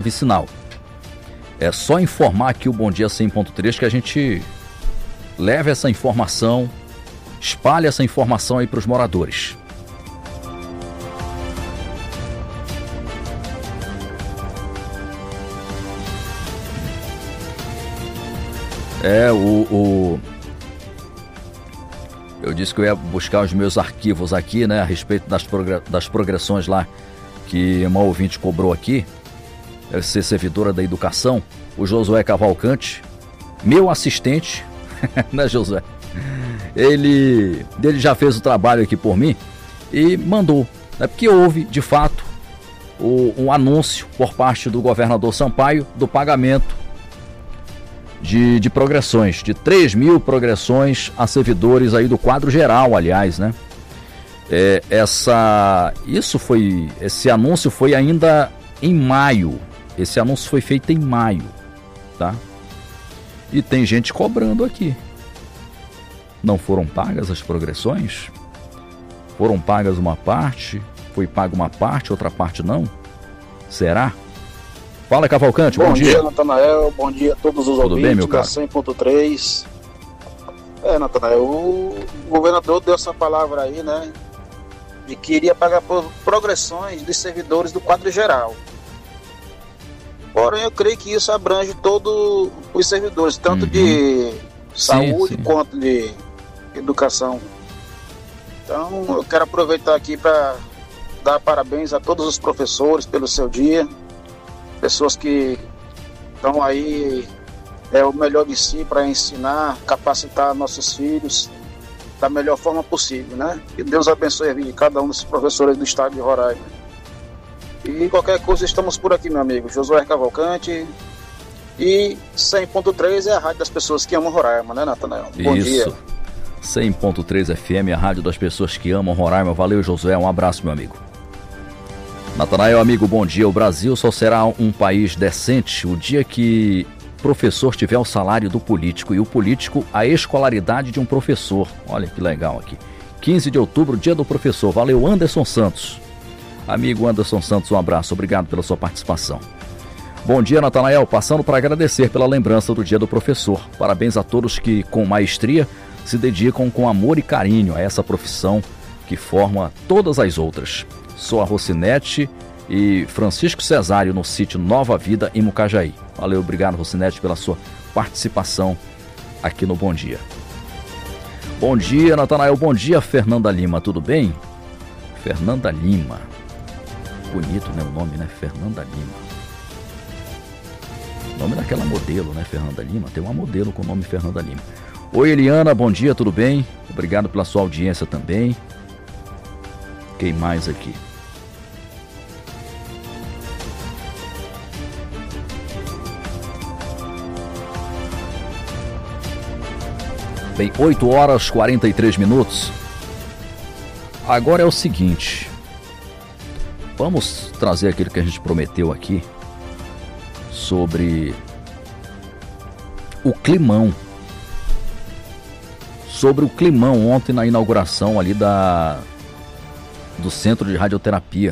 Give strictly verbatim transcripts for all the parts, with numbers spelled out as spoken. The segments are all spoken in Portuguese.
vicinal. É só informar aqui o Bom Dia cem ponto três que a gente leva essa informação, espalha essa informação aí para os moradores. É, o, o... Eu disse que eu ia buscar os meus arquivos aqui, né, a respeito das, progr... das progressões lá que uma ouvinte cobrou aqui, deve ser servidora da educação, o Josué Cavalcante, meu assistente, né, Josué? Ele, ele já fez o trabalho aqui por mim e mandou, né, porque houve, de fato, o, um anúncio por parte do governador Sampaio do pagamento De, de progressões, de três mil progressões a servidores aí do quadro geral, aliás, né? É, essa, isso foi, esse anúncio foi ainda em maio, esse anúncio foi feito em maio, tá? E tem gente cobrando aqui. Não foram pagas as progressões? Foram pagas uma parte? Foi paga uma parte, outra parte não? Será? Fala, Cavalcante, bom, bom dia. Bom dia, Natanael, bom dia a todos os Tudo ouvintes bem, meu da caro? cem ponto três. É, Natanael, o governador deu essa palavra aí, né, de que iria pagar por progressões de servidores do quadro geral. Porém, eu creio que isso abrange todos os servidores, tanto uhum. de saúde sim, sim. quanto de educação. Então, eu quero aproveitar aqui para dar parabéns a todos os professores pelo seu dia. Pessoas que estão aí é, o melhor de si para ensinar, capacitar nossos filhos da melhor forma possível, né? Que Deus abençoe a vida de cada um dos professores do estado de Roraima. E qualquer coisa, estamos por aqui, meu amigo. Josué Cavalcante. E cem ponto três é a rádio das pessoas que amam Roraima, né, Natanael? Bom Isso. dia. cem ponto três F M, a rádio das pessoas que amam Roraima. Valeu, Josué. Um abraço, meu amigo. Natanael, amigo, bom dia. O Brasil só será um país decente o dia que o professor tiver o salário do político e o político a escolaridade de um professor. Olha que legal aqui. quinze de outubro, dia do professor. Valeu, Anderson Santos. Amigo Anderson Santos, um abraço. Obrigado pela sua participação. Bom dia, Natanael. Passando para agradecer pela lembrança do dia do professor. Parabéns a todos que, com maestria, se dedicam com amor e carinho a essa profissão que forma todas as outras. Sou a Rocinete e Francisco Cesário no sítio Nova Vida em Mucajaí. Valeu, obrigado, Rocinete, pela sua participação aqui no Bom Dia. Bom dia, Natanael. Bom dia, Fernanda Lima. Tudo bem? Fernanda Lima. Bonito, né, o nome, né? Fernanda Lima. O nome daquela modelo, né, Fernanda Lima? Tem uma modelo com o nome Fernanda Lima. Oi, Eliana. Bom dia, tudo bem? Obrigado pela sua audiência também. Quem mais aqui? Bem, oito horas e quarenta e três minutos. Agora é o seguinte. Vamos trazer aquilo que a gente prometeu aqui sobre o climão. Sobre o climão ontem na inauguração ali da, do Centro de Radioterapia.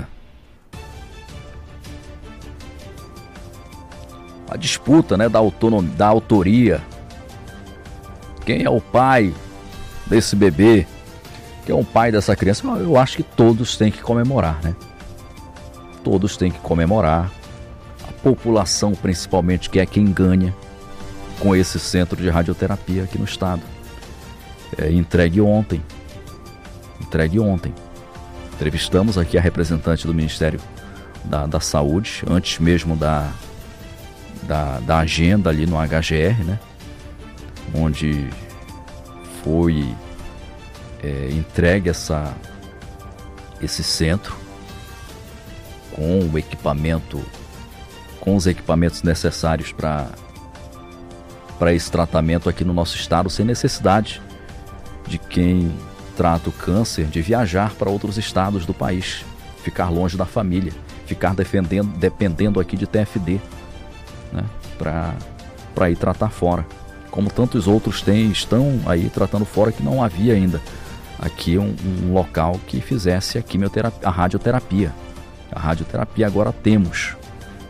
A disputa, né, da, autonomia, da autoria. Quem é o pai desse bebê? Quem é o pai dessa criança? Eu acho que todos têm que comemorar, né? Todos têm que comemorar. A população, principalmente, que é quem ganha com esse centro de radioterapia aqui no estado. É, entregue ontem. Entregue ontem. Entrevistamos aqui a representante do Ministério da, da Saúde, antes mesmo da, da, da agenda ali no H G R, né? Onde foi é, entregue essa, esse centro com o equipamento, com os equipamentos necessários para para esse tratamento aqui no nosso estado, sem necessidade de quem trata o câncer de viajar para outros estados do país, ficar longe da família, ficar defendendo, dependendo aqui de T F D, né, para para ir tratar fora. Como tantos outros têm, estão aí tratando fora, que não havia ainda aqui um, um local que fizesse a quimioterapia, a radioterapia. A radioterapia agora temos.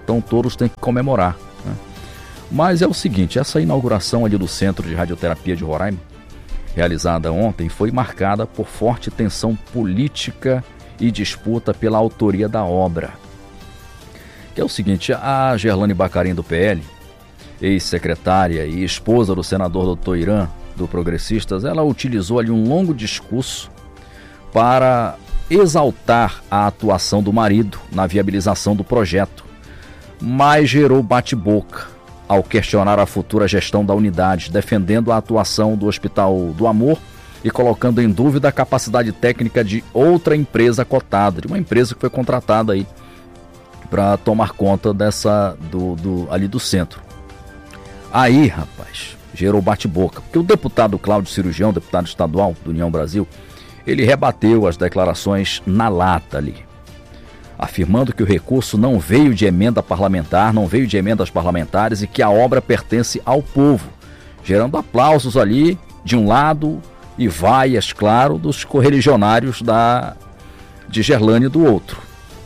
Então todos têm que comemorar, né? Mas é o seguinte, essa inauguração ali do Centro de Radioterapia de Roraima, realizada ontem, foi marcada por forte tensão política e disputa pela autoria da obra. Que é o seguinte, a Gerlane Bacarin do P L, ex-secretária e esposa do senador doutor Irã, do Progressistas, ela utilizou ali um longo discurso para exaltar a atuação do marido na viabilização do projeto, mas gerou bate-boca ao questionar a futura gestão da unidade, defendendo a atuação do Hospital do Amor e colocando em dúvida a capacidade técnica de outra empresa cotada, de uma empresa que foi contratada aí para tomar conta dessa do, do ali do centro. Aí, rapaz, gerou bate-boca, porque o deputado Cláudio Cirurgião, deputado estadual do União Brasil, ele rebateu as declarações na lata ali, afirmando que o recurso não veio de emenda parlamentar, não veio de emendas parlamentares e que a obra pertence ao povo, gerando aplausos ali de um lado e vaias, claro, dos correligionários da, de Gerlane do outro.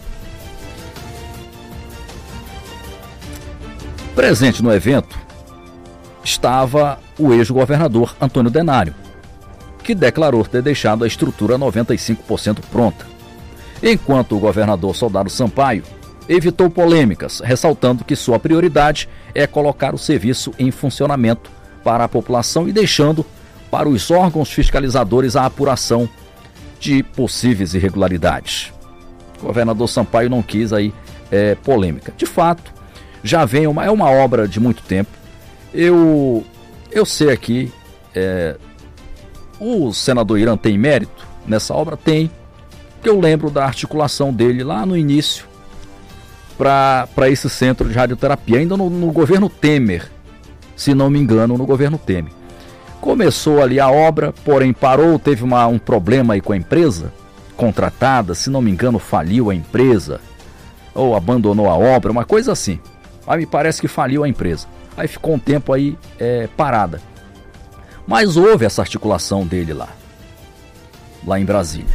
Presente no evento estava o ex-governador Antônio Denário, que declarou ter deixado a estrutura noventa e cinco por cento pronta, enquanto o governador Soldado Sampaio evitou polêmicas, ressaltando que sua prioridade é colocar o serviço em funcionamento para a população e deixando para os órgãos fiscalizadores a apuração de possíveis irregularidades. O governador Sampaio não quis aí é, polêmica. De fato, já vem uma, é uma obra de muito tempo. Eu, eu sei aqui, é, o senador Irã tem mérito nessa obra? Tem, que eu lembro da articulação dele lá no início para esse centro de radioterapia, ainda no, no governo Temer, se não me engano, no governo Temer. Começou ali a obra, porém parou, teve uma, um problema aí com a empresa contratada, se não me engano faliu a empresa, ou abandonou a obra, uma coisa assim. Aí me parece que faliu a empresa. Aí ficou um tempo aí é, parada. Mas houve essa articulação dele lá, lá em Brasília.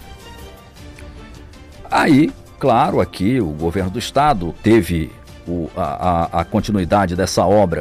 Aí, claro, aqui o governo do estado teve o, a, a, a continuidade dessa obra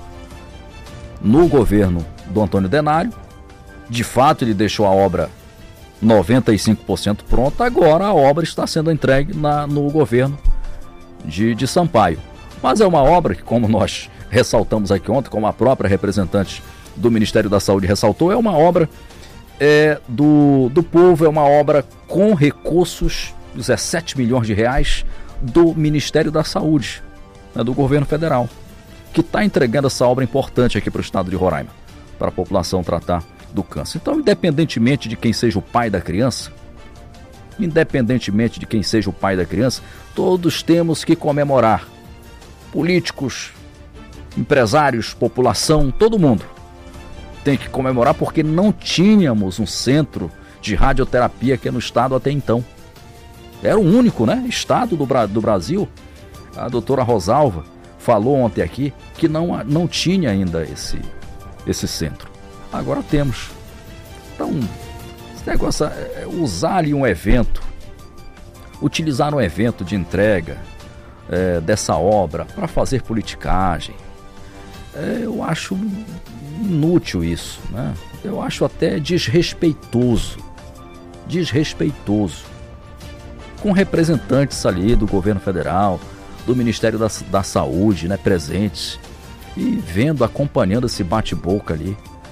no governo do Antônio Denário. De fato, ele deixou a obra noventa e cinco por cento pronta. Agora a obra está sendo entregue na, no governo de, de Sampaio. Mas é uma obra que, como nós ressaltamos aqui ontem, como a própria representante do Ministério da Saúde ressaltou, é uma obra é, do, do povo, é uma obra com recursos, dezessete milhões de reais, do Ministério da Saúde, né, do governo federal, que está entregando essa obra importante aqui para o estado de Roraima, para a população tratar do câncer. Então, independentemente de quem seja o pai da criança, independentemente de quem seja o pai da criança, todos temos que comemorar. Políticos, empresários, população, todo mundo tem que comemorar, porque não tínhamos um centro de radioterapia aqui no estado até então. Era o único, né, estado do, do Brasil. A doutora Rosalva falou ontem aqui que não, não tinha ainda esse, esse centro. Agora temos. Então, esse negócio é usar ali um evento, utilizar um evento de entrega é, dessa obra para fazer politicagem. É, eu acho inútil isso, né? Eu acho até desrespeitoso, desrespeitoso, com representantes ali do governo federal, do Ministério da, da Saúde, né, presentes, e vendo, acompanhando esse bate-boca ali.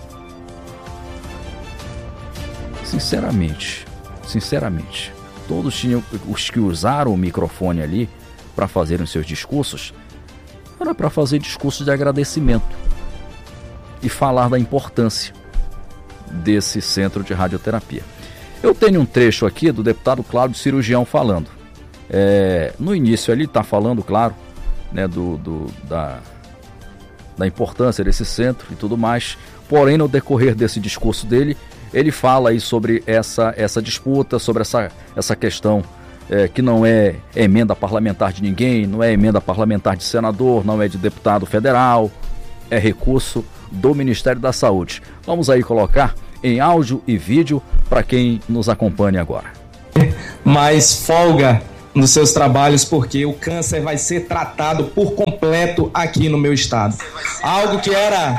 Sinceramente, sinceramente, todos tinham, os que usaram o microfone ali para fazerem os seus discursos, era para fazer discursos de agradecimento e falar da importância desse centro de radioterapia. Eu tenho um trecho aqui do deputado Cláudio Cirurgião falando. É, no início ele está falando, claro, né, do, do, da, da importância desse centro e tudo mais. Porém, no decorrer desse discurso dele, ele fala aí sobre essa, essa disputa, sobre essa, essa questão é, que não é emenda parlamentar de ninguém, não é emenda parlamentar de senador, não é de deputado federal, é recurso do Ministério da Saúde. Vamos aí colocar em áudio e vídeo para quem nos acompanha agora. Mais folga nos seus trabalhos, porque o câncer vai ser tratado por completo aqui no meu estado. Algo que era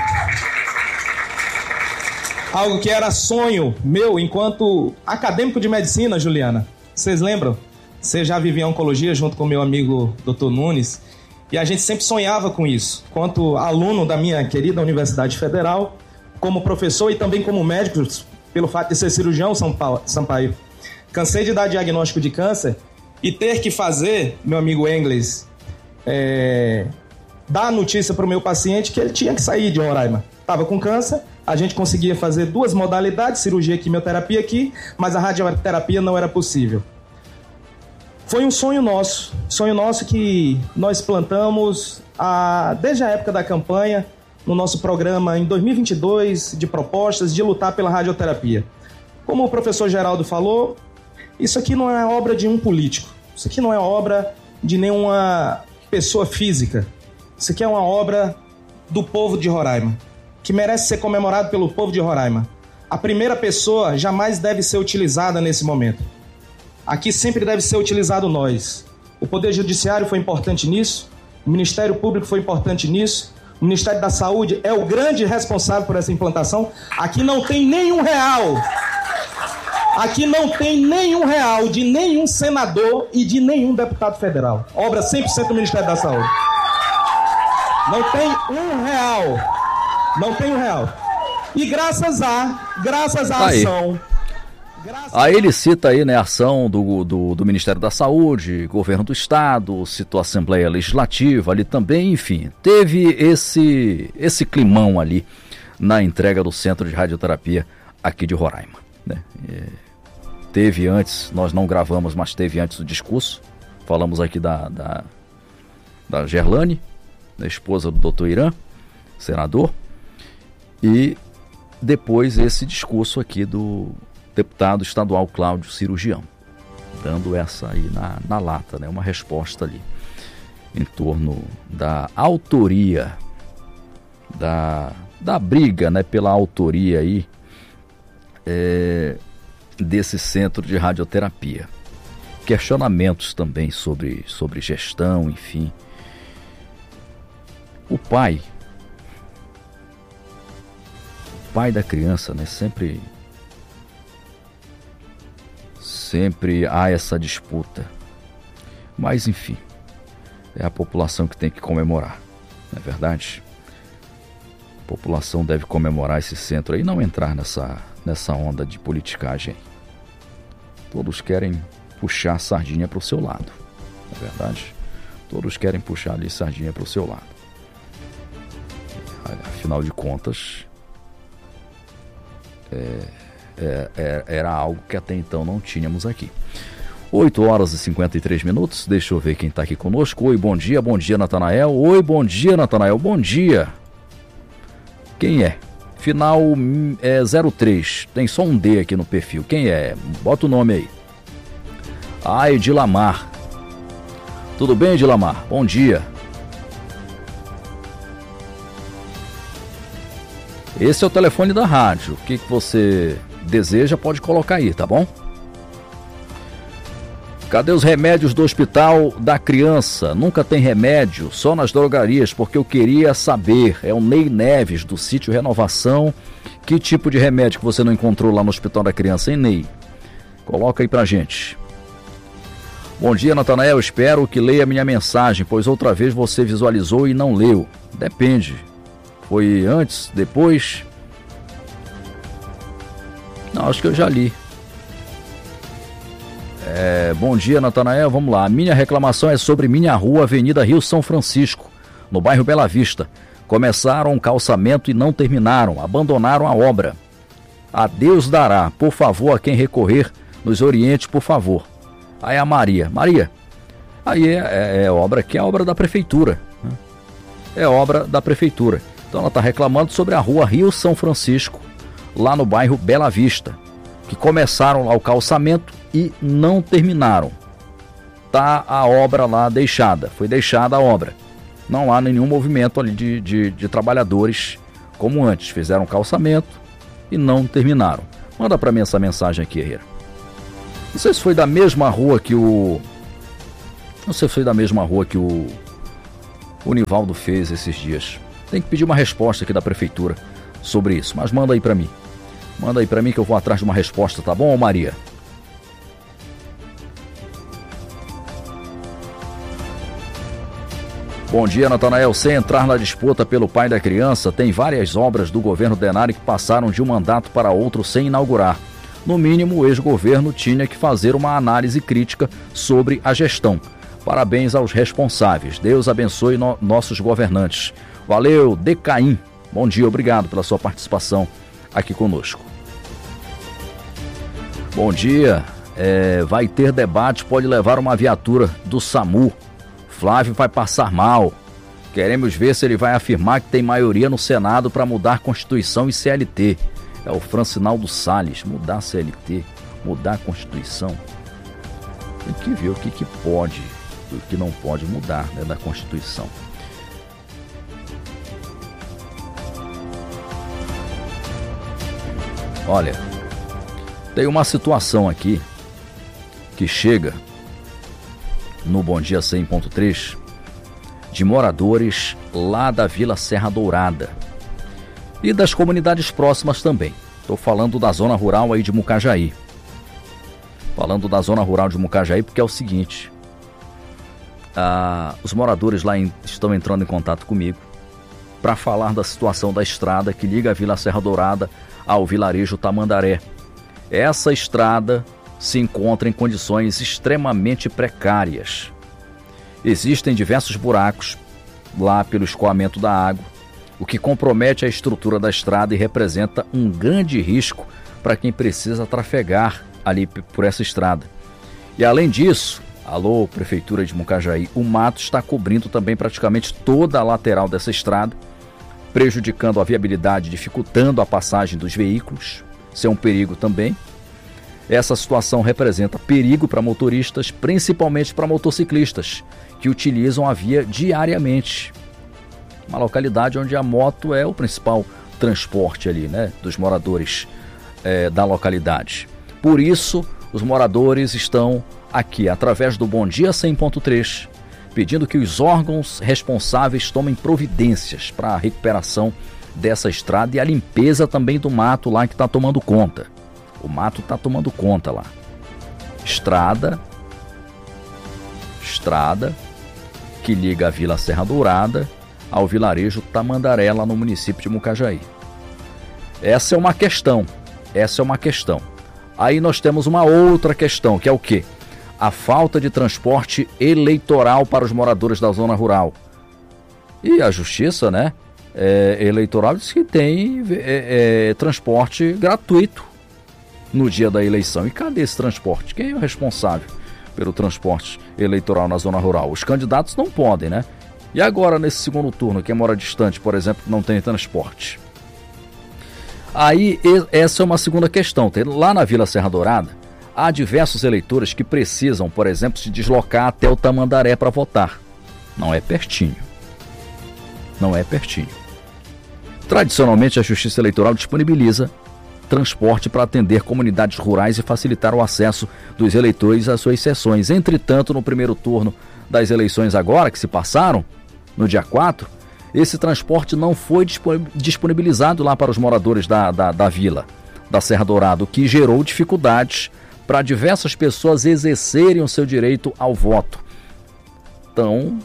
algo que era sonho meu enquanto acadêmico de medicina, Juliana. Vocês lembram? Você já vivia oncologia junto com meu amigo doutor Nunes, e a gente sempre sonhava com isso. Quanto aluno da minha querida Universidade Federal, como professor e também como médico, pelo fato de ser cirurgião Sampaio, cansei de dar diagnóstico de câncer e ter que fazer, meu amigo Engels, é, dar a notícia para o meu paciente que ele tinha que sair de Roraima. Estava com câncer, a gente conseguia fazer duas modalidades, cirurgia e quimioterapia aqui, mas a radioterapia não era possível. Foi um sonho nosso, sonho nosso que nós plantamos a, desde a época da campanha, no nosso programa em dois mil e vinte e dois, de propostas de lutar pela radioterapia. Como o professor Geraldo falou, isso aqui não é obra de um político, isso aqui não é obra de nenhuma pessoa física, isso aqui é uma obra do povo de Roraima, que merece ser comemorado pelo povo de Roraima. A primeira pessoa jamais deve ser utilizada nesse momento. Aqui sempre deve ser utilizado nós. O Poder Judiciário foi importante nisso, o Ministério Público foi importante nisso, o Ministério da Saúde é o grande responsável por essa implantação. Aqui não tem nenhum real, aqui não tem nenhum real de nenhum senador e de nenhum deputado federal. Obra cem por cento do Ministério da Saúde. Não tem um real, não tem um real. E graças a, graças à ação... Aí ele cita aí, né, a ação do, do, do Ministério da Saúde, governo do Estado, citou a Assembleia Legislativa ali também, enfim. Teve esse, esse climão ali na entrega do Centro de Radioterapia aqui de Roraima, né? E teve antes, nós não gravamos, mas teve antes o discurso. Falamos aqui da, da, da Gerlane, da esposa do doutor Irã, senador. E depois esse discurso aqui do deputado estadual Cláudio Cirurgião, dando essa aí na, na lata, né? Uma resposta ali em torno da autoria, da, da briga, né, pela autoria aí é, desse centro de radioterapia. Questionamentos também sobre, sobre gestão, enfim. O pai, o pai da criança, né, sempre... Sempre há essa disputa. Mas, enfim, é a população que tem que comemorar, não é verdade? A população deve comemorar esse centro aí e não entrar nessa, nessa onda de politicagem. Todos querem puxar a sardinha para o seu lado, não é verdade? Todos querem puxar ali sardinha para o seu lado. Afinal de contas, é... É, é, era algo que até então não tínhamos aqui. oito horas e cinquenta e três minutos. Deixa eu ver quem está aqui conosco. Oi, bom dia, bom dia, Natanael. Oi, bom dia, Natanael, bom dia. Quem é? Final é zero três. Tem só um D aqui no perfil. Quem é? Bota o nome aí. Ah, Edilamar. Tudo bem, Edilamar? Bom dia. Esse é o telefone da rádio. O que, que você deseja, pode colocar aí, tá bom? Cadê os remédios do hospital da criança? Nunca tem remédio, só nas drogarias, porque eu queria saber. É o Ney Neves, do sítio Renovação. Que tipo de remédio que você não encontrou lá no hospital da criança, hein, Ney? Coloca aí pra gente. Bom dia, Natanael. Espero que leia minha mensagem, pois outra vez você visualizou e não leu. Depende. Foi antes, depois? Não, acho que eu já li. É, bom dia, Natanael, vamos lá. Minha reclamação é sobre minha rua, Avenida Rio São Francisco, no bairro Bela Vista. Começaram um calçamento e não terminaram, abandonaram a obra. A Deus dará, por favor, a quem recorrer, nos oriente, por favor. Aí a Maria. Maria, aí é, é, é obra que é obra da prefeitura, né? É obra da prefeitura. Então ela está reclamando sobre a rua Rio São Francisco, lá no bairro Bela Vista, que começaram lá o calçamento e não terminaram. Tá a obra lá deixada, foi deixada a obra. Não há nenhum movimento ali de, de, de trabalhadores como antes. Fizeram calçamento e não terminaram. Manda para mim essa mensagem aqui, Herrera. Não sei se foi da mesma rua que o, Não sei se foi da mesma rua que o, o Nivaldo fez esses dias. Tem que pedir uma resposta aqui da prefeitura sobre isso, mas manda aí pra mim. Manda aí pra mim que eu vou atrás de uma resposta, tá bom, Maria? Bom dia, Natanael. Sem entrar na disputa pelo pai da criança, tem várias obras do governo Denari que passaram de um mandato para outro sem inaugurar. No mínimo, o ex-governo tinha que fazer uma análise crítica sobre a gestão. Parabéns aos responsáveis. Deus abençoe no- nossos governantes. Valeu, Decaim. Bom dia, obrigado pela sua participação aqui conosco. Bom dia. É, vai ter debate, pode levar uma viatura do SAMU. Flávio vai passar mal. Queremos ver se ele vai afirmar que tem maioria no Senado para mudar a Constituição e C L T. É o Francinaldo Salles. Mudar a C L T, mudar a Constituição. Tem que ver o que, que pode e o que não pode mudar, né, da Constituição. Olha, tem uma situação aqui que chega no Bom Dia cem ponto três de moradores lá da Vila Serra Dourada e das comunidades próximas também. Estou falando da zona rural aí de Mucajaí. Falando da zona rural de Mucajaí porque é o seguinte, ah, os moradores lá em, estão entrando em contato comigo para falar da situação da estrada que liga a Vila Serra Dourada ao vilarejo Tamandaré. Essa estrada se encontra em condições extremamente precárias. Existem diversos buracos lá pelo escoamento da água, o que compromete a estrutura da estrada e representa um grande risco para quem precisa trafegar ali por essa estrada. E além disso, alô, Prefeitura de Mucajaí, o mato está cobrindo também praticamente toda a lateral dessa estrada, prejudicando a viabilidade, dificultando a passagem dos veículos. Isso é um perigo também. Essa situação representa perigo para motoristas, principalmente para motociclistas, que utilizam a via diariamente. Uma localidade onde a moto é o principal transporte ali, né, dos moradores é, da localidade. Por isso, os moradores estão aqui, através do Bom Dia cem ponto três, pedindo que os órgãos responsáveis tomem providências para a recuperação dessa estrada e a limpeza também do mato lá que está tomando conta. O mato está tomando conta lá. Estrada, estrada que liga a Vila Serra Dourada ao vilarejo Tamandaré, lá no município de Mucajaí. Essa é uma questão, essa é uma questão. Aí nós temos uma outra questão, que é o quê? A falta de transporte eleitoral para os moradores da zona rural. E a justiça, né, é, eleitoral diz que tem é, é, transporte gratuito no dia da eleição. E cadê esse transporte? Quem é o responsável pelo transporte eleitoral na zona rural? Os candidatos não podem, né? E agora, nesse segundo turno, quem mora distante, por exemplo, não tem transporte? Aí, essa é uma segunda questão. Lá na Vila Serra Dourada, há diversos eleitores que precisam, por exemplo, se deslocar até o Tamandaré para votar. Não é pertinho. Não é pertinho. Tradicionalmente, a Justiça Eleitoral disponibiliza transporte para atender comunidades rurais e facilitar o acesso dos eleitores às suas sessões. Entretanto, no primeiro turno das eleições agora, que se passaram, no dia quatro, esse transporte não foi disponibilizado lá para os moradores da, da, da vila, da Serra Dourada, o que gerou dificuldades para diversas pessoas exercerem o seu direito ao voto. Então,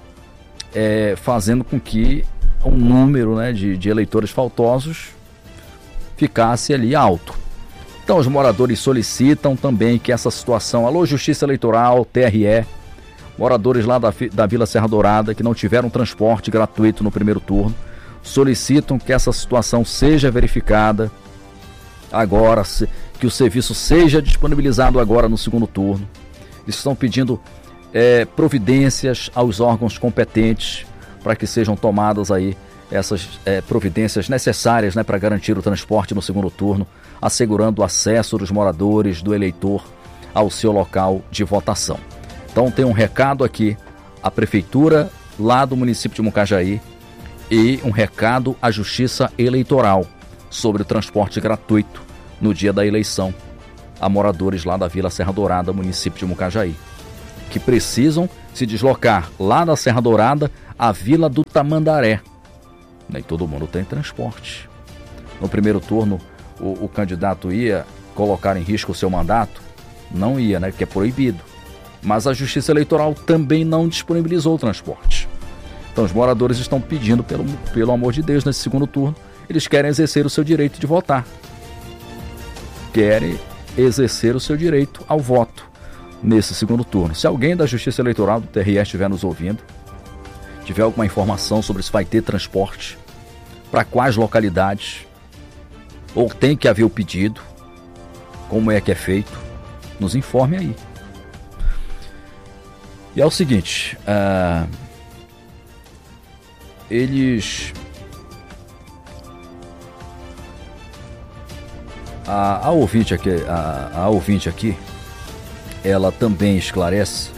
é, fazendo com que um número, né, de, de eleitores faltosos ficasse ali alto. Então, os moradores solicitam também que essa situação, alô, Justiça Eleitoral, T R E, moradores lá da, da Vila Serra Dourada que não tiveram transporte gratuito no primeiro turno, solicitam que essa situação seja verificada agora, que o serviço seja disponibilizado agora no segundo turno. Eles estão pedindo é, providências aos órgãos competentes para que sejam tomadas aí essas é, providências necessárias, né, para garantir o transporte no segundo turno, assegurando o acesso dos moradores, do eleitor, ao seu local de votação. Então tem um recado aqui à Prefeitura lá do município de Mucajaí e um recado à Justiça Eleitoral sobre o transporte gratuito no dia da eleição a moradores lá da Vila Serra Dourada, município de Mucajaí. que precisam se deslocar lá da Serra Dourada à Vila do Tamandaré. Nem todo mundo tem transporte. No primeiro turno, o, o candidato ia colocar em risco o seu mandato? Não ia, né? Porque é proibido. Mas a Justiça Eleitoral também não disponibilizou o transporte. Então os moradores estão pedindo, pelo, pelo amor de Deus, nesse segundo turno, eles querem exercer o seu direito de votar. Querem exercer o seu direito ao voto nesse segundo turno. Se alguém da Justiça Eleitoral do T R E estiver nos ouvindo, tiver alguma informação sobre se vai ter transporte, para quais localidades, ou tem que haver o pedido, como é que é feito, nos informe aí. E é o seguinte, uh, eles... A, a, ouvinte aqui, a, a ouvinte aqui, ela também esclarece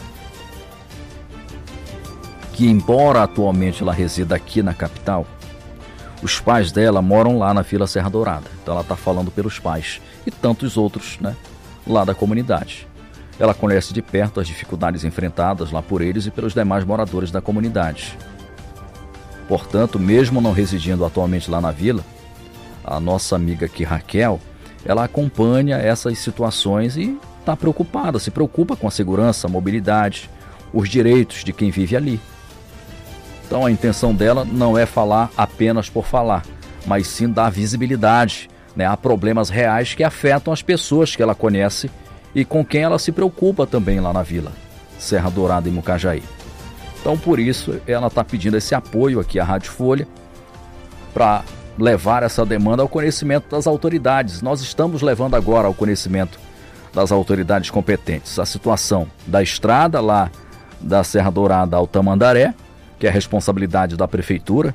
que, embora atualmente ela resida aqui na capital, os pais dela moram lá na Vila Serra Dourada. Então ela está falando pelos pais e tantos outros, né, lá da comunidade. Ela conhece de perto as dificuldades enfrentadas lá por eles e pelos demais moradores da comunidade. Portanto, mesmo não residindo atualmente lá na vila, a nossa amiga aqui, Raquel, ela acompanha essas situações e está preocupada, se preocupa com a segurança, a mobilidade, os direitos de quem vive ali. Então a intenção dela não é falar apenas por falar, mas sim dar visibilidade, né, a problemas reais que afetam as pessoas que ela conhece e com quem ela se preocupa também lá na vila, Serra Dourada e Mucajaí. Então por isso ela está pedindo esse apoio aqui à Rádio Folha para levar essa demanda ao conhecimento das autoridades. Nós estamos levando agora ao conhecimento das autoridades competentes a situação da estrada lá da Serra Dourada ao Tamandaré, que é a responsabilidade da prefeitura,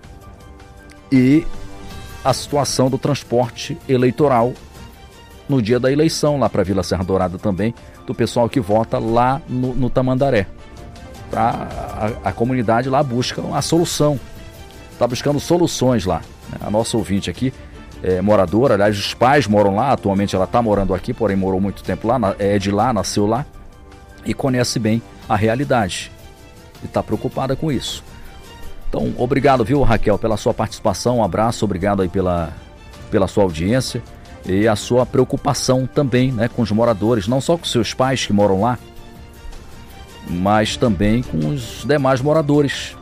e a situação do transporte eleitoral no dia da eleição lá para a Vila Serra Dourada também, do pessoal que vota lá no, no Tamandaré. Pra, a, a comunidade lá busca a solução, está buscando soluções lá. A nossa ouvinte aqui é moradora, aliás, os pais moram lá, atualmente ela está morando aqui, porém morou muito tempo lá, é de lá, nasceu lá e conhece bem a realidade e está preocupada com isso. Então, obrigado, viu, Raquel, pela sua participação, um abraço, obrigado aí pela, pela sua audiência e a sua preocupação também, né, com os moradores, não só com seus pais que moram lá, mas também com os demais moradores,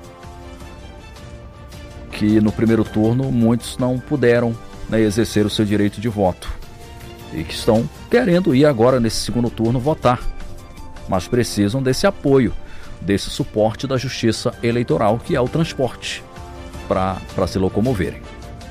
que no primeiro turno muitos não puderam, né, exercer o seu direito de voto e que estão querendo ir agora nesse segundo turno votar, mas precisam desse apoio, desse suporte da Justiça Eleitoral, que é o transporte para se locomoverem.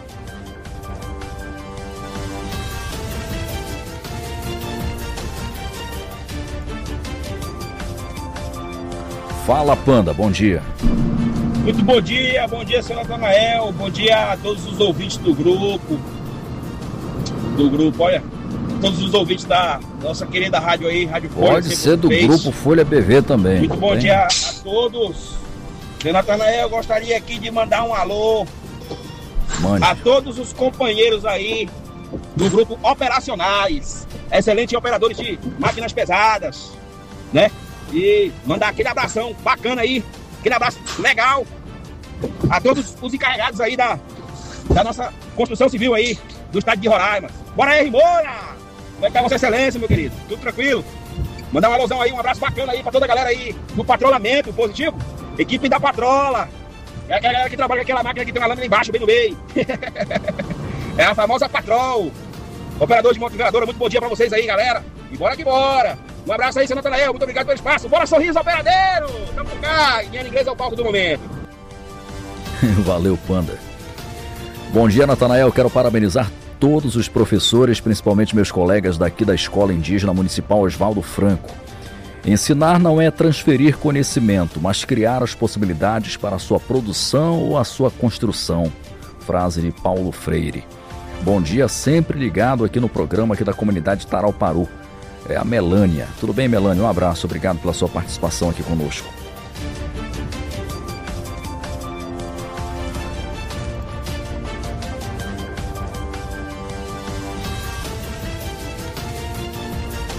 Fala, Panda, bom dia. Muito bom dia, bom dia, senhor Natanael, bom dia a todos os ouvintes do grupo, do grupo, olha, todos os ouvintes da nossa querida rádio aí, Rádio Folha. Pode ser do fez. Grupo Folha B V também. Muito bom dia a todos. Senhor Natanael, eu gostaria aqui de mandar um alô Mande. a todos os companheiros aí do grupo Operacionais, excelentes operadores de máquinas pesadas, né? E mandar aquele abração bacana aí, aquele abraço legal a todos os encarregados aí da, da nossa construção civil aí, do estado de Roraima. Bora aí, Moura! Como é que tá Vossa Excelência, meu querido? Tudo tranquilo? Mandar um alôzão aí, um abraço bacana aí pra toda a galera aí do patrulhamento positivo. Equipe da patrola. É aquela galera que trabalha com aquela máquina que tem uma lâmina embaixo, bem no meio. É a famosa patrol. Operador de motorizadora, muito bom dia pra vocês aí, galera. E bora que bora! Um abraço aí, senhor Natanael, muito obrigado pelo espaço. Bora, sorriso, operadeiro! Tamo cá, em inglês é o palco do momento. Valeu, Panda. Bom dia, Natanael, quero parabenizar todos os professores, principalmente meus colegas daqui da Escola Indígena Municipal Oswaldo Franco. Ensinar não é transferir conhecimento, mas criar as possibilidades para a sua produção ou a sua construção. Frase de Paulo Freire. Bom dia, sempre ligado aqui no programa aqui da comunidade Tarauparu. É a Melânia. Tudo bem, Melânia? Um abraço, obrigado pela sua participação aqui conosco.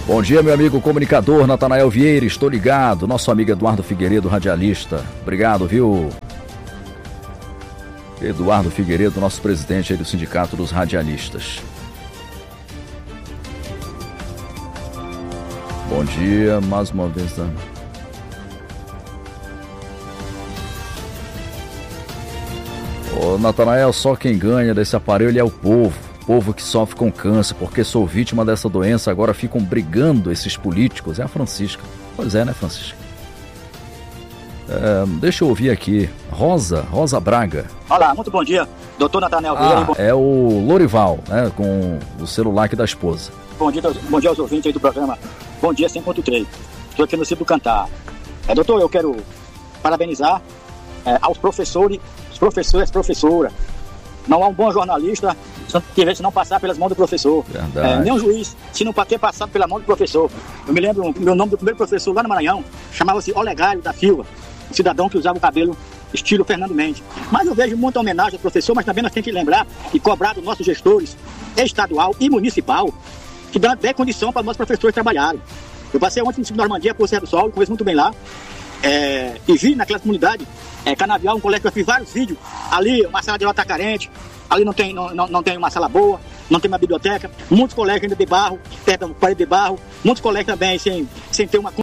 Bom dia, meu amigo comunicador Natanael Vieira, estou ligado. Nosso amigo Eduardo Figueiredo, radialista. Obrigado, viu? Eduardo Figueiredo, nosso presidente aí do Sindicato dos Radialistas. Bom dia, mais uma vez. Tá? Ô, Natanael, só quem ganha desse aparelho é o povo. Povo que sofre com câncer, porque sou vítima dessa doença, agora ficam brigando esses políticos. É a Francisca. Pois é, né, Francisca? É, deixa eu ouvir aqui. Rosa, Rosa Braga. Olá, muito bom dia, doutor Natanael Vieira. Ah, é o Lorival, né, com o celular aqui da esposa. Bom dia, bom dia aos ouvintes aí do programa Bom Dia cem ponto três. Estou aqui no Círculo Cantar. É, doutor, eu quero parabenizar é, aos professores, os professores e professoras. Não há um bom jornalista se não passar pelas mãos do professor. É, nem um juiz se não ter passado pela mão do professor. Eu me lembro, meu nome do primeiro professor lá no Maranhão chamava-se Olegário da Silva, um cidadão que usava o cabelo estilo Fernando Mendes. Mas eu vejo muita homenagem ao professor, mas também nós temos que lembrar e cobrar dos nossos gestores estadual e municipal que dão até condição para os nossos professores trabalharem. Eu passei ontem no Ciclo Normandia, por Serra do Sol, conheço muito bem lá, é, e vi naquela comunidade, é, Canavial, um colégio que eu fiz vários vídeos, ali uma sala de aula está carente, ali não tem, não, não, não tem uma sala boa, não tem uma biblioteca, muitos colégios ainda de barro, perto da parede de barro, muitos colégios também sem, sem ter uma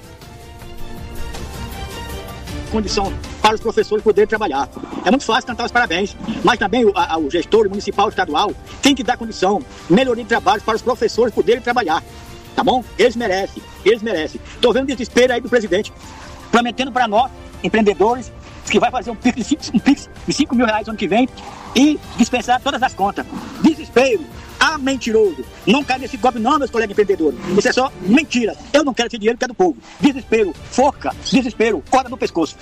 condição para os professores poderem trabalhar. É muito fácil cantar os parabéns, mas também o, a, o gestor municipal, estadual, tem que dar condição, melhoria de trabalho para os professores poderem trabalhar, tá bom? Eles merecem, eles merecem. Estou vendo o desespero aí do presidente, prometendo para nós, empreendedores, que vai fazer um pix, de cinco, um pix de cinco mil reais no ano que vem e dispensar todas as contas. Desespero. Ah, mentiroso. Não cai nesse golpe não, meus colegas empreendedores. Isso é só mentira. Eu não quero esse dinheiro que é do povo. Desespero. Forca. Desespero. Corda no pescoço.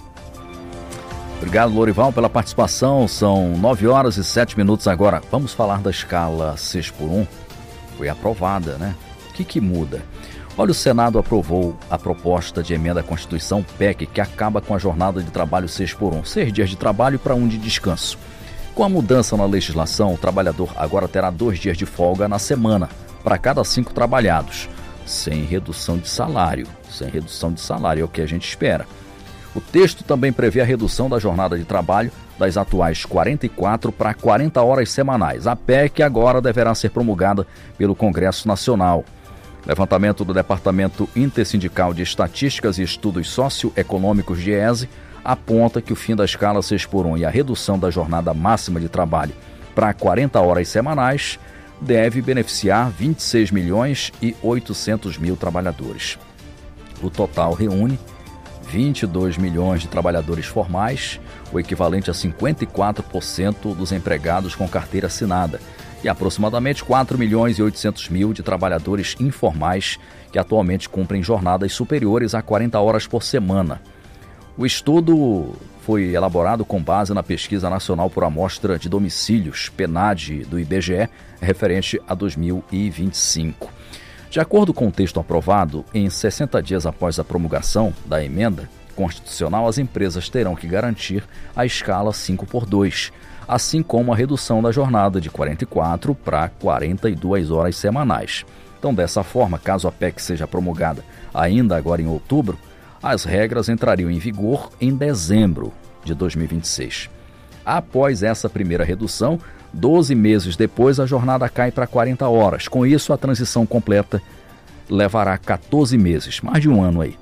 Obrigado, Lorival, pela participação. São nove horas e sete minutos agora. Vamos falar da escala seis por um. Foi aprovada, né? O que que muda? Olha, o Senado aprovou a proposta de emenda à Constituição P E C que acaba com a jornada de trabalho seis por um, seis dias de trabalho para um de descanso. Com a mudança na legislação, o trabalhador agora terá dois dias de folga na semana, para cada cinco trabalhados, sem redução de salário. Sem redução de salário, é o que a gente espera. O texto também prevê a redução da jornada de trabalho das atuais quarenta e quatro para quarenta horas semanais. A P E C agora deverá ser promulgada pelo Congresso Nacional. Levantamento do Departamento Intersindical de Estatísticas e Estudos Socioeconômicos, DIESE, aponta que o fim da escala seis por um e a redução da jornada máxima de trabalho para quarenta horas semanais deve beneficiar vinte e seis milhões e oitocentos mil trabalhadores. O total reúne vinte e dois milhões de trabalhadores formais, o equivalente a cinquenta e quatro por cento dos empregados com carteira assinada, e aproximadamente quatro milhões e oitocentos mil de trabalhadores informais que atualmente cumprem jornadas superiores a quarenta horas por semana. O estudo foi elaborado com base na Pesquisa Nacional por Amostra de Domicílios, PNAD, do I B G E, referente a dois mil e vinte e cinco. De acordo com o texto aprovado, em sessenta dias após a promulgação da emenda constitucional, as empresas terão que garantir a escala cinco por dois, assim como a redução da jornada de quarenta e quatro para quarenta e duas horas semanais. Então, dessa forma, caso a P E C seja promulgada ainda agora em outubro, as regras entrariam em vigor em dezembro de dois mil e vinte e seis. Após essa primeira redução, doze meses depois, a jornada cai para quarenta horas. Com isso, a transição completa levará quatorze meses, mais de um ano aí.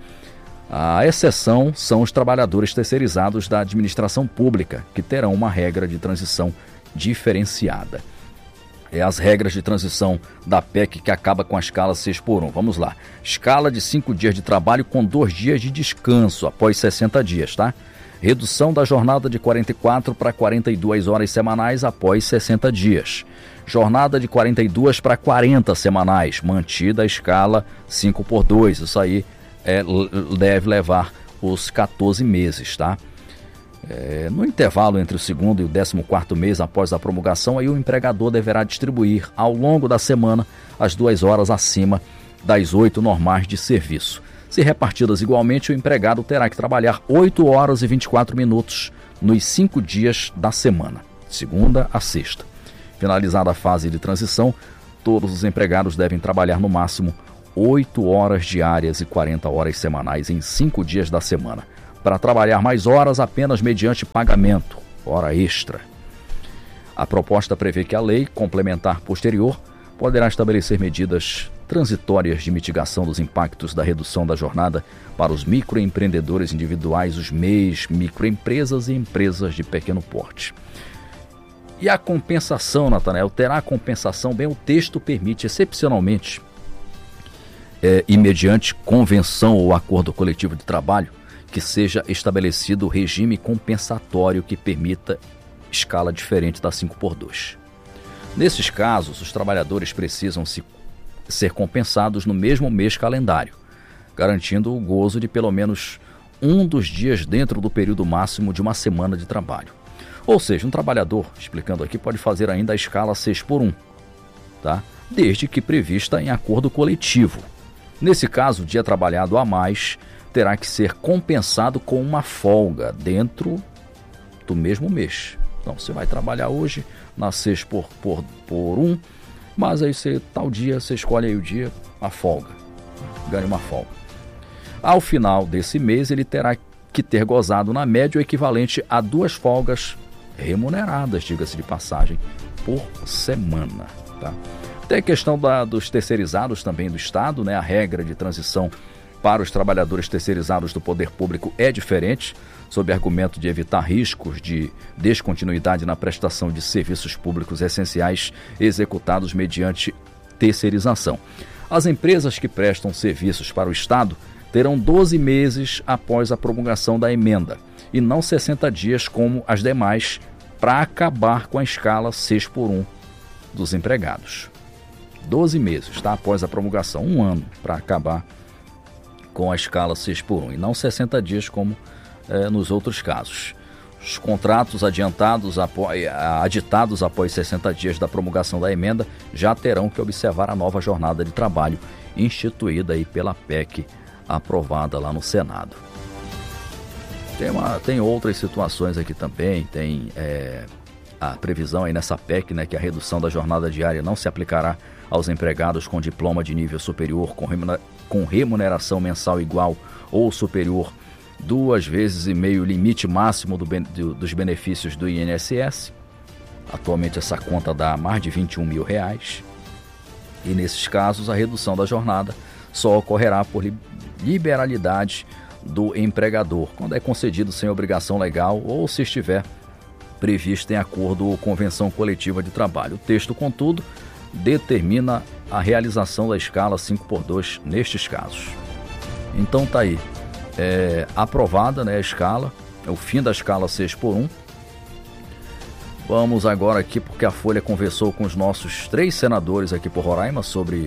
A exceção são os trabalhadores terceirizados da administração pública, que terão uma regra de transição diferenciada. É as regras de transição da P E C que acaba com a escala seis por um. Vamos lá. Escala de cinco dias de trabalho com dois dias de descanso após sessenta dias, tá? Redução da jornada de quarenta e quatro para quarenta e duas horas semanais após sessenta dias. Jornada de quarenta e duas para quarenta semanais, mantida a escala cinco por dois. Isso aí é, deve levar os quatorze meses, tá? É, no intervalo entre o segundo e o décimo quarto mês após a promulgação, aí o empregador deverá distribuir ao longo da semana as duas horas acima das oito normais de serviço. Se repartidas igualmente, o empregado terá que trabalhar oito horas e vinte e quatro minutos nos cinco dias da semana, segunda a sexta. Finalizada a fase de transição, todos os empregados devem trabalhar no máximo oito horas diárias e quarenta horas semanais em cinco dias da semana, para trabalhar mais horas apenas mediante pagamento, hora extra. A proposta prevê que a lei complementar posterior poderá estabelecer medidas transitórias de mitigação dos impactos da redução da jornada para os microempreendedores individuais, os M E Is, microempresas e empresas de pequeno porte. E a compensação, Natanael, terá compensação? Bem, o texto permite excepcionalmente é, e mediante convenção ou acordo coletivo de trabalho que seja estabelecido regime compensatório que permita escala diferente da cinco por dois. Nesses casos, os trabalhadores precisam se, ser compensados no mesmo mês calendário, garantindo o gozo de pelo menos um dos dias dentro do período máximo de uma semana de trabalho. Ou seja, um trabalhador, explicando aqui, pode fazer ainda a escala seis por um, tá? Desde que prevista em acordo coletivo. Nesse caso, o dia trabalhado a mais terá que ser compensado com uma folga dentro do mesmo mês. Então, você vai trabalhar hoje na seis por um, mas aí você, tal dia, você escolhe aí o dia, a folga, ganha uma folga. Ao final desse mês, ele terá que ter gozado na média o equivalente a duas folgas remuneradas, diga-se de passagem, por semana. Tá? Tem a questão da, dos terceirizados também do Estado, né? A regra de transição para os trabalhadores terceirizados do poder público é diferente, sob argumento de evitar riscos de descontinuidade na prestação de serviços públicos essenciais executados mediante terceirização. As empresas que prestam serviços para o Estado terão doze meses após a promulgação da emenda, e não sessenta dias como as demais, para acabar com a escala seis por um dos empregados. doze meses, tá? Após a promulgação, um ano para acabar com a escala seis por um, e não sessenta dias como é, nos outros casos. Os contratos adiantados após, aditados após sessenta dias da promulgação da emenda já terão que observar a nova jornada de trabalho instituída aí pela P E C aprovada lá no Senado. Tem, uma, tem outras situações aqui também, tem é, a previsão aí nessa P E C, né, que a redução da jornada diária não se aplicará aos empregados com diploma de nível superior com, remunera, com remuneração mensal igual ou superior duas vezes e meio o limite máximo do, do, dos benefícios do I N S S. Atualmente essa conta dá mais de vinte e um mil reais. E nesses casos a redução da jornada só ocorrerá por liberalidade do empregador, quando é concedido sem obrigação legal ou se estiver previsto em acordo ou convenção coletiva de trabalho. O texto, contudo, determina a realização da escala cinco por dois nestes casos. Então tá aí, é, aprovada, né, a escala, é o fim da escala seis por um. Vamos agora aqui, porque a Folha conversou com os nossos três senadores aqui por Roraima sobre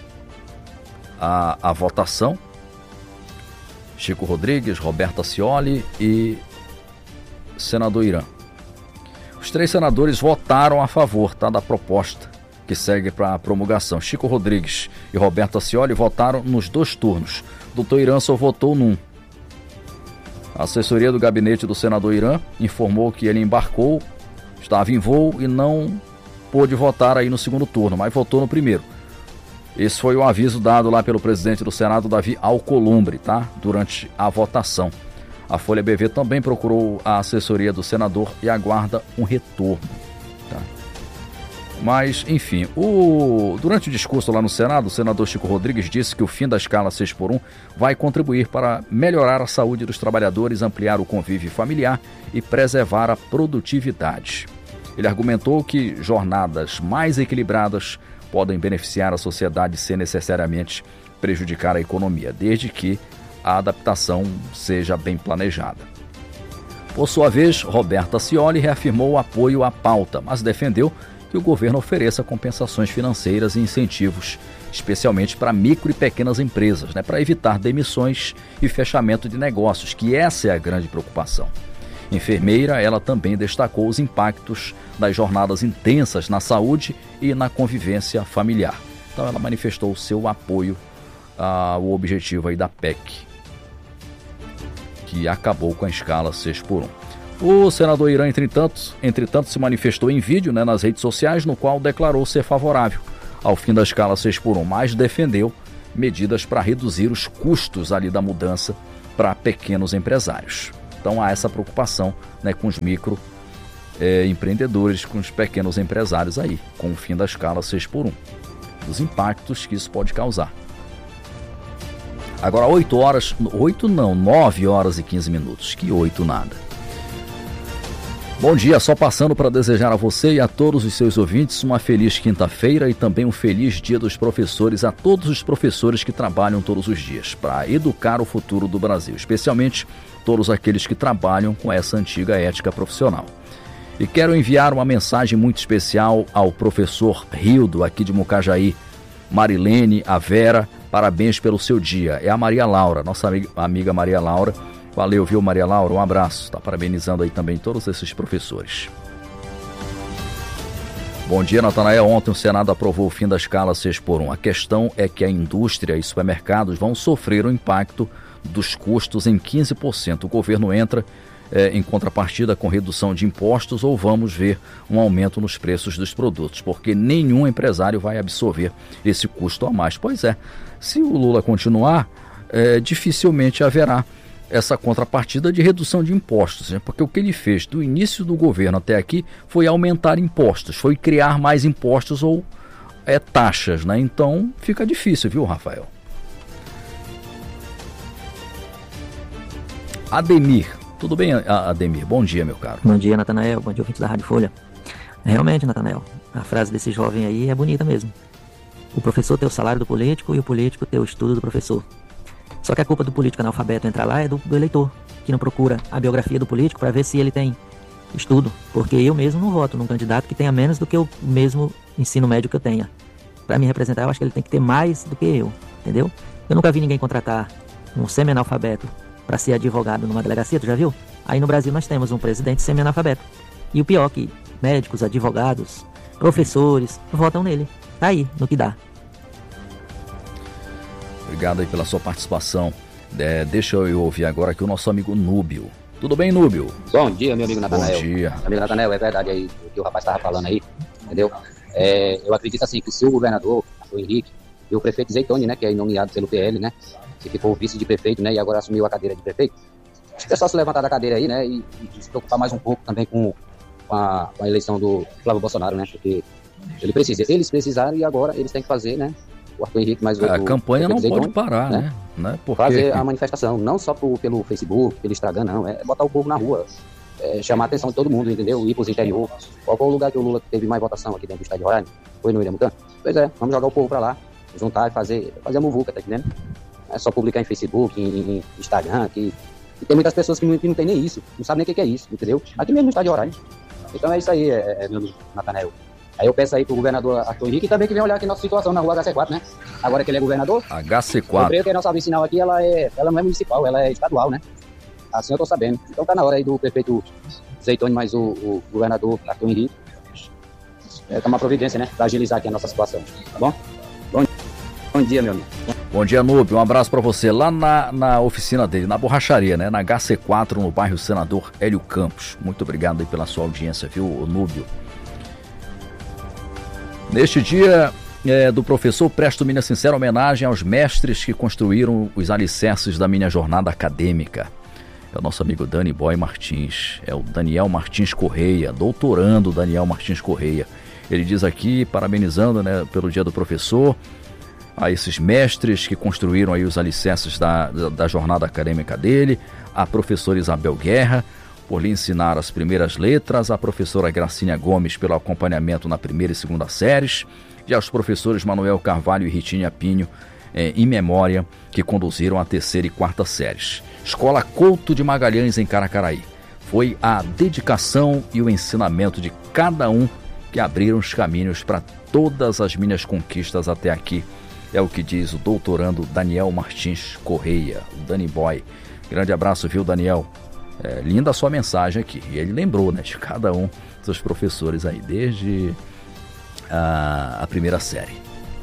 a, a votação. Chico Rodrigues, Roberta Cioli e senador Irã. Os três senadores votaram a favor, tá, da proposta que segue para a promulgação. Chico Rodrigues e Roberta Cioli votaram nos dois turnos. Doutor Irã só votou num. A assessoria do gabinete do senador Irã informou que ele embarcou, estava em voo e não pôde votar aí no segundo turno, mas votou no primeiro. Esse foi o aviso dado lá pelo presidente do Senado, Davi Alcolumbre, tá? Durante a votação. A Folha B V também procurou a assessoria do senador e aguarda um retorno, tá? Mas, enfim, o... durante o discurso lá no Senado, o senador Chico Rodrigues disse que o fim da escala seis por um vai contribuir para melhorar a saúde dos trabalhadores, ampliar o convívio familiar e preservar a produtividade. Ele argumentou que jornadas mais equilibradas podem beneficiar a sociedade sem necessariamente prejudicar a economia, desde que a adaptação seja bem planejada. Por sua vez, Roberta Cioli reafirmou o apoio à pauta, mas defendeu que o governo ofereça compensações financeiras e incentivos, especialmente para micro e pequenas empresas, né, para evitar demissões e fechamento de negócios, que essa é a grande preocupação. Enfermeira, ela também destacou os impactos das jornadas intensas na saúde e na convivência familiar. Então ela manifestou o seu apoio ao objetivo aí da P E C, que acabou com a escala seis por um. O senador Irã, entretanto, entretanto se manifestou em vídeo, né, nas redes sociais, no qual declarou ser favorável ao fim da escala seis por um, mas defendeu medidas para reduzir os custos ali da mudança para pequenos empresários. Então há essa preocupação, né, com os micro é, empreendedores, com os pequenos empresários aí, com o fim da escala seis por um, dos impactos que isso pode causar. Agora oito horas, oito não, nove horas e quinze minutos, que oito nada. Bom dia, só passando para desejar a você e a todos os seus ouvintes uma feliz quinta-feira e também um feliz dia dos professores a todos os professores que trabalham todos os dias para educar o futuro do Brasil, especialmente todos aqueles que trabalham com essa antiga ética profissional. E quero enviar uma mensagem muito especial ao professor Rildo, aqui de Mucajaí, Marilene, a Vera, parabéns pelo seu dia. É a Maria Laura, nossa amiga, amiga Maria Laura. Valeu, viu, Maria Laura? Um abraço. Está parabenizando aí também todos esses professores. Bom dia, Natanael. Ontem o Senado aprovou o fim da escala seis por um. A questão é que a indústria e supermercados vão sofrer o impacto dos custos em quinze por cento. O governo entra é, em contrapartida com redução de impostos ou vamos ver um aumento nos preços dos produtos, porque nenhum empresário vai absorver esse custo a mais. Pois é, se o Lula continuar, é, dificilmente haverá essa contrapartida de redução de impostos, né? Porque o que ele fez do início do governo até aqui foi aumentar impostos, foi criar mais impostos ou é, taxas, né? Então fica difícil, viu, Rafael? Ademir, tudo bem, Ademir? Bom dia, meu caro. Bom dia, Natanael, bom dia, ouvintes da Rádio Folha. Realmente, Natanael, a frase desse jovem aí é bonita mesmo. O professor tem o salário do político e o político tem o estudo do professor. Só que a culpa do político analfabeto entrar lá é do, do eleitor, que não procura a biografia do político para ver se ele tem estudo. Porque eu mesmo não voto num candidato que tenha menos do que o mesmo ensino médio que eu tenha. Para me representar, eu acho que ele tem que ter mais do que eu, entendeu? Eu nunca vi ninguém contratar um semi-analfabeto para ser advogado numa delegacia, tu já viu? Aí no Brasil nós temos um presidente semi-analfabeto. E o pior que médicos, advogados, professores votam nele. Tá aí, no que dá. Obrigado aí pela sua participação. É, deixa eu ouvir agora aqui o nosso amigo Núbio. Tudo bem, Núbio? Bom dia, meu amigo Natanael. Bom dia. Meu amigo Natanael, é verdade aí o que o rapaz estava falando aí, entendeu? É, eu acredito assim que se o governador, o Henrique, e o prefeito Zeitone, né, que é nomeado pelo P L, né, que ficou vice de prefeito, né, e agora assumiu a cadeira de prefeito, acho que é só se levantar da cadeira aí, né, e, e se preocupar mais um pouco também com, com, a, com a eleição do Flávio Bolsonaro, né, porque ele precisa, eles precisaram e agora eles têm que fazer, né, o Arthur Henrique mais o... A o, campanha o não Zeitone, pode parar, né? né? Porque... Fazer a manifestação, não só pro, pelo Facebook, pelo Instagram, não, é botar o povo na rua, é chamar a atenção de todo mundo, entendeu? Ir pros interior. Qual foi o lugar que o Lula teve mais votação aqui dentro do estado de Roraima? Foi no Iramutã? Pois é, vamos jogar o povo pra lá, juntar e fazer, fazer a muvuca, tá entendendo? É só publicar em Facebook, em, em Instagram, que, que tem muitas pessoas que não, que não tem nem isso, não sabem nem o que, que é isso, entendeu? Aqui mesmo no estado de Roraima. Então é isso aí, é, é, meu amigo Natanael. Aí eu peço aí pro governador Arthur Henrique também que vem olhar aqui a nossa situação na rua H C quatro, né? Agora que ele é governador. H C quatro. Eu creio que a nossa vicinal aqui, ela, é, ela não é municipal, ela é estadual, né? Assim eu tô sabendo. Então tá na hora aí do prefeito Zeitone mais o, o governador Arthur Henrique é, tomar providência, né? Pra agilizar aqui a nossa situação, tá bom? Bom, bom dia, meu amigo. Bom dia, Núbio. Um abraço pra você. Lá na, na oficina dele, na borracharia, né? Na H C quatro, no bairro Senador Hélio Campos. Muito obrigado aí pela sua audiência, viu, Núbio? Neste dia é, do professor, presto minha sincera homenagem aos mestres que construíram os alicerces da minha jornada acadêmica. É o nosso amigo Dani Boy Martins, é o Daniel Martins Correia, doutorando Daniel Martins Correia. Ele diz aqui, parabenizando, né, pelo dia do professor, a esses mestres que construíram aí os alicerces da, da, da jornada acadêmica dele, a professora Isabel Guerra, por lhe ensinar as primeiras letras, a professora Gracinha Gomes pelo acompanhamento na primeira e segunda séries, e aos professores Manuel Carvalho e Ritinha Pinho, eh, em memória, que conduziram a terceira e quarta séries. Escola Couto de Magalhães, em Caracaraí. Foi a dedicação e o ensinamento de cada um que abriram os caminhos para todas as minhas conquistas até aqui. É o que diz o doutorando Daniel Martins Correia, o Dani Boy. Grande abraço, viu, Daniel? É, linda a sua mensagem aqui. E ele lembrou, né, de cada um dos professores aí, desde a, a primeira série.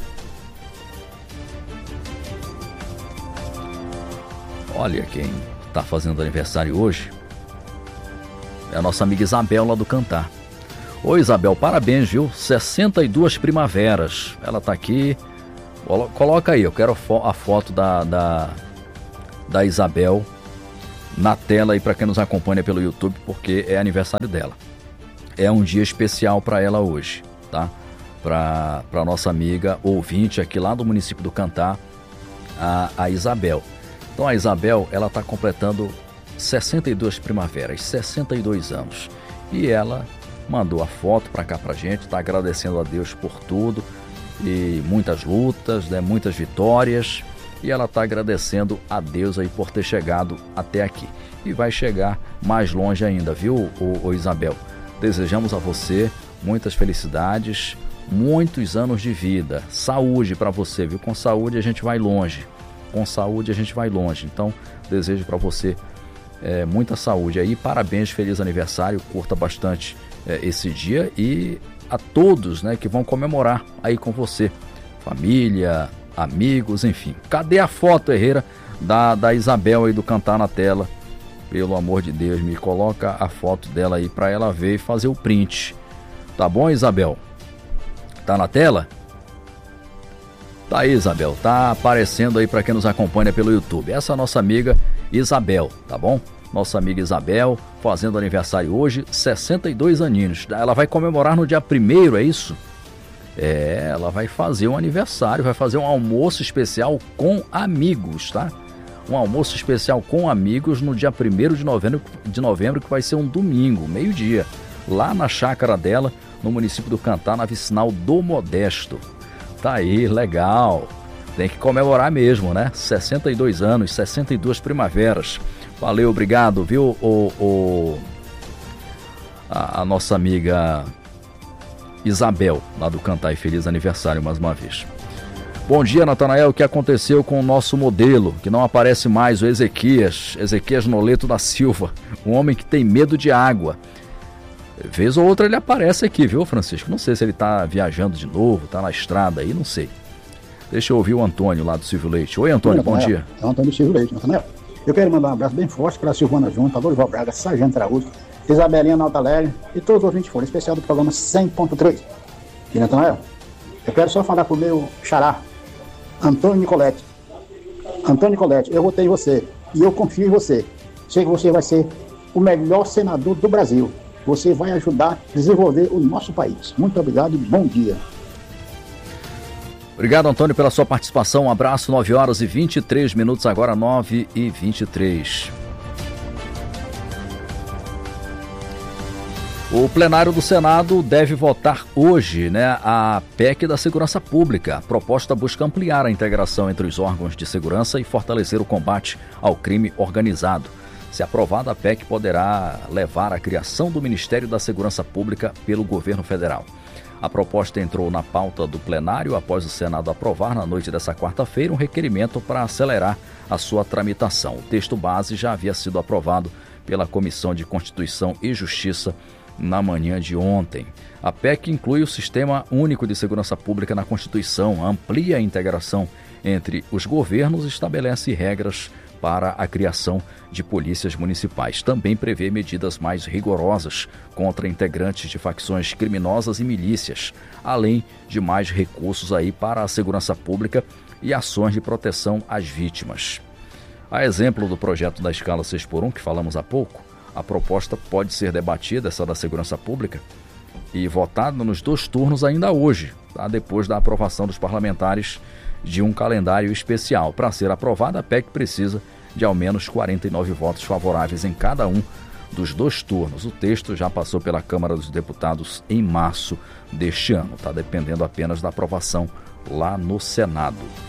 Olha quem está fazendo aniversário hoje. É a nossa amiga Isabel lá do Cantar. Oi, Isabel, parabéns, viu? sessenta e duas primaveras. Ela está aqui Coloca aí, eu quero a foto da, da, da Isabel na tela aí para quem nos acompanha pelo YouTube, porque é aniversário dela. É um dia especial para ela hoje, tá? Para para nossa amiga ouvinte aqui lá do município do Cantá, a, a Isabel. Então a Isabel, ela está completando sessenta e duas primaveras, sessenta e dois anos. E ela mandou a foto para cá pra gente, está agradecendo a Deus por tudo, e muitas lutas, né, muitas vitórias, e ela está agradecendo a Deus aí por ter chegado até aqui. E vai chegar mais longe ainda, viu, ô, ô Isabel? Desejamos a você muitas felicidades, muitos anos de vida, saúde para você, viu? Com saúde a gente vai longe, com saúde a gente vai longe. Então, desejo para você é, muita saúde aí, parabéns, feliz aniversário, curta bastante é, esse dia, e a todos, né, que vão comemorar aí com você, família, amigos, enfim. Cadê a foto, Herrera, da, da Isabel aí do Cantar na tela? Pelo amor de Deus, me coloca a foto dela aí para ela ver e fazer o print. Tá bom, Isabel? Tá na tela? Tá aí, Isabel, tá aparecendo aí para quem nos acompanha pelo YouTube. Essa é a nossa amiga Isabel, tá bom? Nossa amiga Isabel, fazendo aniversário hoje, sessenta e dois aninhos. Ela vai comemorar no dia primeiro, é isso? É, ela vai fazer um aniversário, vai fazer um almoço especial com amigos, tá? Um almoço especial com amigos no dia primeiro de novembro, de novembro, que vai ser um domingo, meio-dia, lá na chácara dela, no município do Cantá, na vicinal do Modesto. Tá aí, legal. Tem que comemorar mesmo, né? sessenta e dois anos, sessenta e duas primaveras. Valeu, obrigado, viu, o, o, a, a nossa amiga Isabel, lá do Cantar, e feliz aniversário mais uma vez. Bom dia, Natanael. O que aconteceu com o nosso modelo, que não aparece mais, o Ezequias, Ezequias Noleto da Silva, um homem que tem medo de água. Vez ou outra ele aparece aqui, viu, Francisco? Não sei se ele tá viajando de novo, tá na estrada aí, não sei. Deixa eu ouvir o Antônio lá do Silvio Leite. Oi, Antônio, bom dia. É o Antônio do Silvio Leite, Natanael. Eu quero mandar um abraço bem forte para a Silvana Júnior, para Dorival Braga, Sargento Araújo, Isabelinha Nautalério e todos os ouvintes foram, especial do programa cem ponto três. E, Natanael, eu quero só falar com o meu xará, Antônio Nicoletti. Antônio Nicoletti, eu votei em você e eu confio em você. Sei que você vai ser o melhor senador do Brasil. Você vai ajudar a desenvolver o nosso país. Muito obrigado e bom dia. Obrigado, Antônio, pela sua participação. Um abraço, nove horas e vinte e três minutos, agora nove e vinte e três. O plenário do Senado deve votar hoje, né, a P E C da Segurança Pública. A proposta busca ampliar a integração entre os órgãos de segurança e fortalecer o combate ao crime organizado. Se aprovada, a P E C poderá levar à criação do Ministério da Segurança Pública pelo governo federal. A proposta entrou na pauta do plenário após o Senado aprovar na noite dessa quarta-feira um requerimento para acelerar a sua tramitação. O texto base já havia sido aprovado pela Comissão de Constituição e Justiça na manhã de ontem. A P E C inclui o Sistema Único de Segurança Pública na Constituição, amplia a integração entre os governos e estabelece regras para a criação de polícias municipais. Também prevê medidas mais rigorosas contra integrantes de facções criminosas e milícias, além de mais recursos aí para a segurança pública e ações de proteção às vítimas. A exemplo do projeto da escala seis por um, que falamos há pouco, a proposta pode ser debatida, essa da segurança pública, e votada nos dois turnos ainda hoje, tá? Depois da aprovação dos parlamentares de um calendário especial. Para ser aprovada, a P E C precisa de ao menos quarenta e nove votos favoráveis em cada um dos dois turnos. O texto já passou pela Câmara dos Deputados em março deste ano, está dependendo apenas da aprovação lá no Senado.